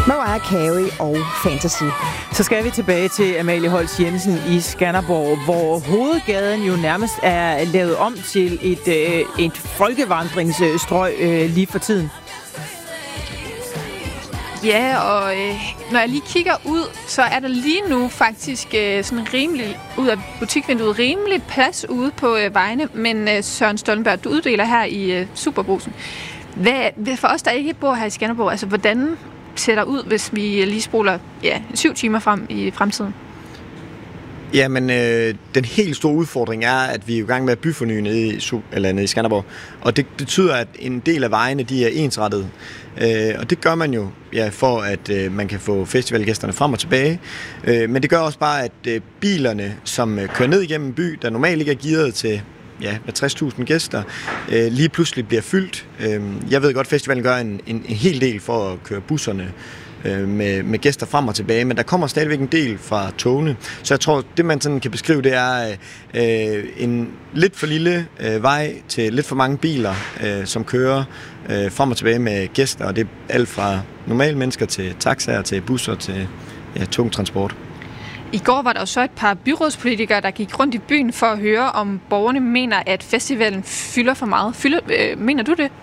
Mariah Carey og Fantasy. Så skal vi tilbage til Amalie Holst Jensen i Skanderborg, hvor hovedgaden jo nærmest er lavet om til et folkevandringsstrøg lige for tiden. Ja, og når jeg lige kigger ud, så er der lige nu faktisk sådan rimelig, ud af butikvinduet, rimelig plads ude på vejene. Men Søren Stoltenberg, du uddeler her i Superbrugsen. For os, der ikke bor her i Skanderborg, altså hvordan ser der ud, hvis vi lige spoler 7 timer frem i fremtiden? Jamen, den helt store udfordring er, at vi er i gang med at byforny nede i Skanderborg. Og det betyder, at en del af vejene, de er ensrettet. Og det gør man jo for, at man kan få festivalgæsterne frem og tilbage. Men det gør også bare, at bilerne, som kører ned igennem en by, der normalt ikke er gearet til 60.000 gæster, lige pludselig bliver fyldt. Jeg ved godt, at festivalen gør en hel del for at køre busserne med gæster frem og tilbage, men der kommer stadigvæk en del fra togene. Så jeg tror, det man sådan kan beskrive, det er en lidt for lille vej til lidt for mange biler, som kører frem og tilbage med gæster, og det er alt fra normale mennesker til taxaer, til busser, til tung transport. I går var der jo så et par byrådspolitikere, der gik rundt i byen for at høre, om borgerne mener, at festivalen fylder for meget. Mener du det?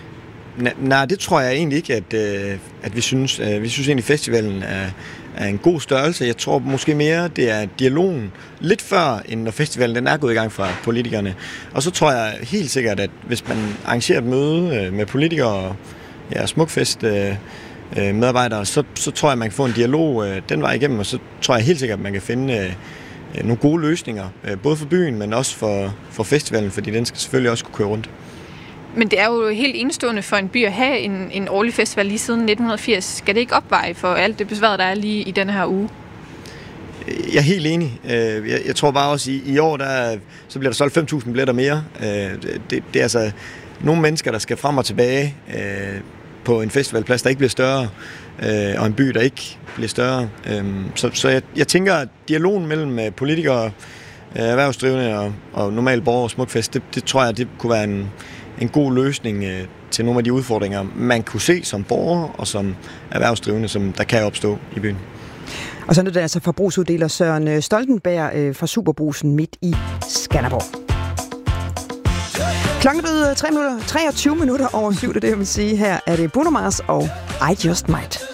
Nej, det tror jeg egentlig ikke, at vi synes. Vi synes egentlig, at festivalen er en god størrelse. Jeg tror måske mere, det er dialogen lidt før, end når festivalen den er gået i gang fra politikerne. Og så tror jeg helt sikkert, at hvis man arrangerer et møde med politikere og Smukfest medarbejdere, så tror jeg, at man kan få en dialog den vej igennem, og så tror jeg helt sikkert, at man kan finde nogle gode løsninger, både for byen, men også for festivalen, fordi den skal selvfølgelig også kunne køre rundt. Men det er jo helt enestående for en by at have en årlig festival lige siden 1980. Skal det ikke opveje for alt det besvær, der er lige i denne her uge? Jeg er helt enig. Jeg tror bare også, i år så bliver der solgt 5.000 billetter mere. Det er altså nogle mennesker, der skal frem og tilbage på en festivalplads, der ikke bliver større, og en by, der ikke bliver større. Så jeg tænker, at dialogen mellem politikere, erhvervsdrivende og normale borgere og Smukfest, det tror jeg, det kunne være en god løsning til nogle af de udfordringer, man kunne se som borger og som erhvervsdrivende, som der kan opstå i byen. Og så er det altså forbrugsuddeler Søren Stoltenberg fra Superbrugsen midt i Skanderborg. Klokken er blevet 23 minutter over 7, det er det, jeg vil sige. Her er det Bruno Mars og I Just Might.